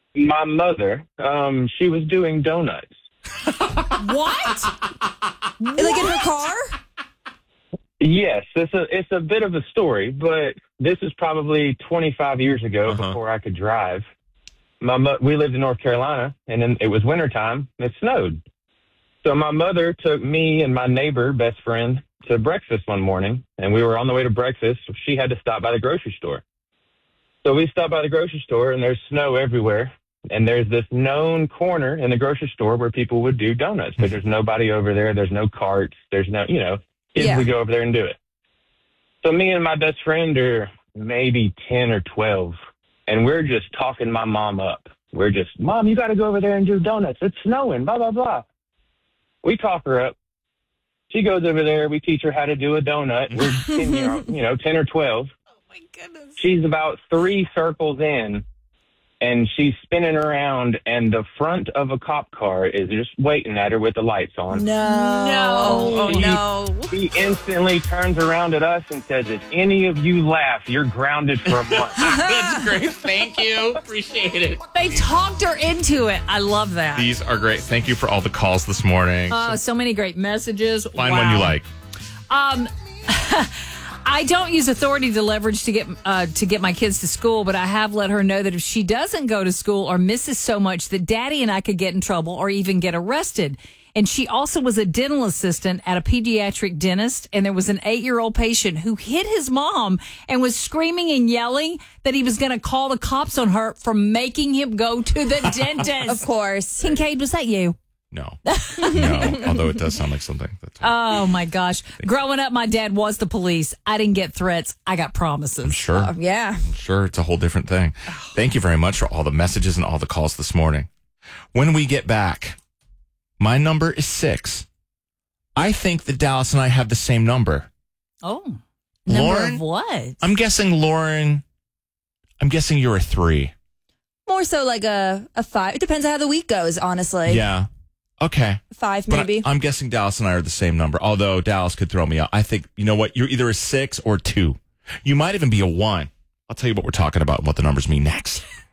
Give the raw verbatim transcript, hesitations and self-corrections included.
My mother, um, she was doing donuts. What? Like in her car? Yes, it's a it's a bit of a story, but this is probably twenty-five years ago Uh-huh. before I could drive. My mo- we lived in North Carolina, and then it was wintertime. It snowed. So my mother took me and my neighbor, best friend, to breakfast one morning, and we were on the way to breakfast. She had to stop by the grocery store. So we stopped by the grocery store, and there's snow everywhere. And there's this known corner in the grocery store where people would do donuts, but there's nobody over there. There's no carts. There's no, you know, kids Yeah. would go over there and do it. So me and my best friend are maybe ten or twelve, and we're just talking my mom up. We're just, Mom, you got to go over there and do donuts. It's snowing, blah, blah, blah. We talk her up. She goes over there. We teach her how to do a donut. We're ten, year old, you know, ten or twelve. Oh, my goodness. She's about three circles in, and she's spinning around, and the front of a cop car is just waiting at her with the lights on. No. No. Oh, He- no. He instantly turns around at us and says, if any of you laugh, you're grounded for a month. That's great. Thank you. Appreciate it. They talked her into it. I love that. These are great. Thank you for all the calls this morning. Oh, so many great messages. Find Wow. one you like. Um, I don't use authority to leverage to get uh, to get my kids to school, but I have let her know that if she doesn't go to school or misses so much that Daddy and I could get in trouble or even get arrested. And she also was a dental assistant at a pediatric dentist, and there was an eight-year-old patient who hit his mom and was screaming and yelling that he was going to call the cops on her for making him go to the dentist. Of course. Kincaid, was that you? No. No. Although it does sound like something. That's Oh, my gosh. Growing up, my dad was the police. I didn't get threats. I got promises. sure. Oh, yeah. Sure. It's a whole different thing. Thank you very much for all the messages and all the calls this morning. When we get back, my number is six. I think that Dallas and I have the same number. Oh. Number Lauren? of what? I'm guessing, Lauren, I'm guessing you're a three. More so like a, a five. It depends on how the week goes, honestly. Yeah. Okay. Five, But maybe. I, I'm guessing Dallas and I are the same number, although Dallas could throw me out. I think, you know what? You're either a six or two. You might even be a one. I'll tell you what we're talking about and what the numbers mean next.